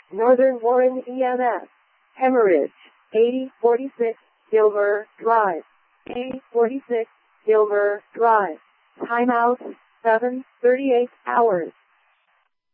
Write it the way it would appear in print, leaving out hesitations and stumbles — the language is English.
Northern Warren EMS. Hemorrhage. 8046 Silver Drive. 8046 Silver Drive. Timeout 7:38 hours.